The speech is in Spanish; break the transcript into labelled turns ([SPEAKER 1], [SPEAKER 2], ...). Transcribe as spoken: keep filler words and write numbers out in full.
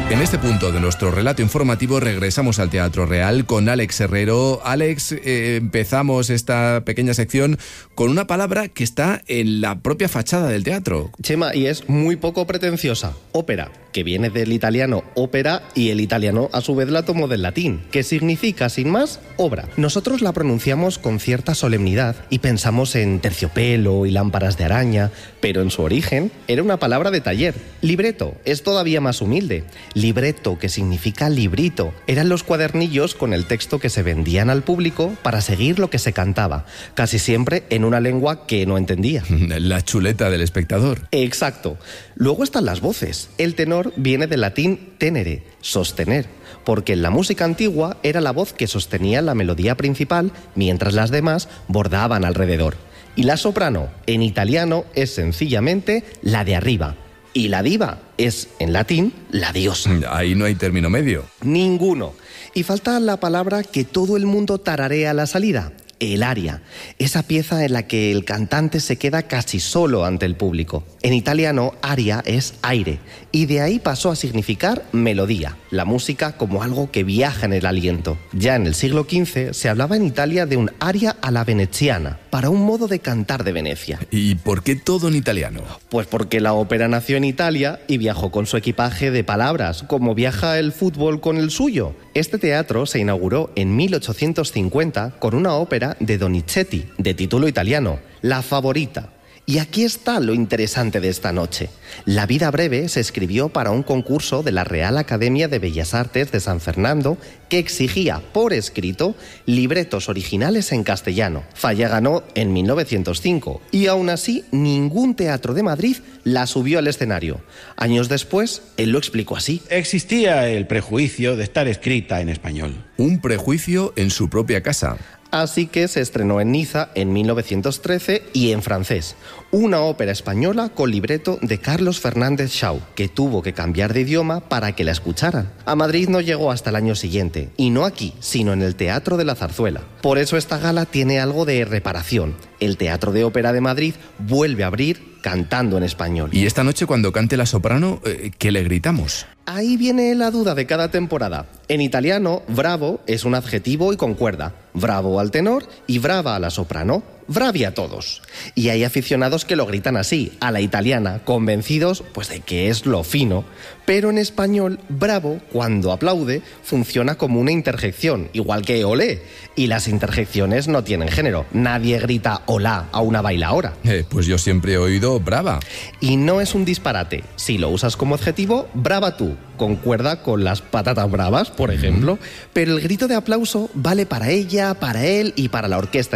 [SPEAKER 1] En este punto de nuestro relato informativo regresamos al Teatro Real con Alex Herrero. Alex, eh, empezamos esta pequeña sección con una palabra que está en la propia fachada del teatro.
[SPEAKER 2] Chema, y es muy poco pretenciosa. Ópera, que viene del italiano ópera y el italiano a su vez la tomó del latín, que significa, sin más, obra. Nosotros la pronunciamos con cierta solemnidad y pensamos en terciopelo y lámparas de araña, pero en su origen era una palabra de taller. Libreto es todavía más humilde. Libretto, que significa librito, eran los cuadernillos con el texto que se vendían al público para seguir lo que se cantaba, casi siempre en una lengua que no entendía.
[SPEAKER 1] La chuleta del espectador.
[SPEAKER 2] Exacto. Luego están las voces. El tenor viene del latín tenere, sostener, porque en la música antigua era la voz que sostenía la melodía principal mientras las demás bordaban alrededor. Y la soprano, en italiano, es sencillamente la de arriba. Y la diva es, en latín, la diosa.
[SPEAKER 1] Ahí no hay término medio.
[SPEAKER 2] Ninguno. Y falta la palabra que todo el mundo tararea a la salida: el aria, esa pieza en la que el cantante se queda casi solo ante el público. En italiano, aria es aire, y de ahí pasó a significar melodía, la música como algo que viaja en el aliento. Ya en el siglo quince se hablaba en Italia de un aria a la veneziana, para un modo de cantar de Venecia.
[SPEAKER 1] ¿Y por qué todo en italiano?
[SPEAKER 2] Pues porque la ópera nació en Italia y viajó con su equipaje de palabras, como viaja el fútbol con el suyo. Este teatro se inauguró en mil ochocientos cincuenta con una ópera de Donizetti, de título italiano, La Favorita. Y aquí está lo interesante de esta noche. La vida breve se escribió para un concurso de la Real Academia de Bellas Artes de San Fernando que exigía por escrito libretos originales en castellano. Falla ganó en mil novecientos cinco y aún así ningún teatro de Madrid la subió al escenario. Años después, él lo explicó así.
[SPEAKER 3] Existía el prejuicio de estar escrita en español.
[SPEAKER 1] Un prejuicio en su propia casa.
[SPEAKER 2] Así que se estrenó en Niza en mil novecientos trece y en francés, una ópera española con libreto de Carlos Fernández Shaw, que tuvo que cambiar de idioma para que la escucharan. A Madrid no llegó hasta el año siguiente, y no aquí, sino en el Teatro de la Zarzuela. Por eso esta gala tiene algo de reparación. El Teatro de Ópera de Madrid vuelve a abrir cantando en español.
[SPEAKER 1] Y esta noche, cuando cante la soprano, ¿qué le gritamos?
[SPEAKER 2] Ahí viene la duda de cada temporada. En italiano, bravo es un adjetivo y concuerda. Bravo al tenor y brava a la soprano. Bravi a todos. Y hay aficionados que lo gritan así, a la italiana, convencidos pues de que es lo fino. Pero en español, bravo, cuando aplaude, funciona como una interjección, igual que olé. Y las interjecciones no tienen género. Nadie grita olá a una bailaora.
[SPEAKER 1] Eh, pues yo siempre he oído brava.
[SPEAKER 2] Y no es un disparate. Si lo usas como adjetivo, brava tú. Concuerda con las patatas bravas, por ejemplo. Mm. Pero el grito de aplauso vale para ella, para él y para la orquesta